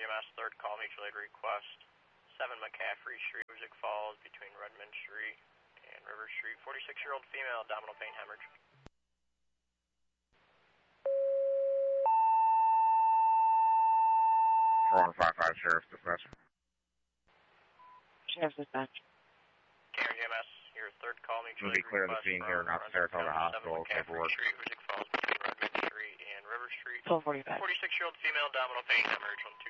EMS, third call, mutual aid request. 7 McCaffrey Street, Hoosick Falls, between Redmond Street and River Street. 46-year-old female, abdominal pain, hemorrhage. 4155 Sheriff's Dispatch. Sheriff's Dispatch. Cameron EMS, your third call, mutual aid clear the request. scene here, not Saratoga Hospital, 7 McCaffrey paperwork. Street, Hoosick Falls, between Redmond Street and River Street. 1245. 46-year-old female, abdominal pain, hemorrhage, 1-2.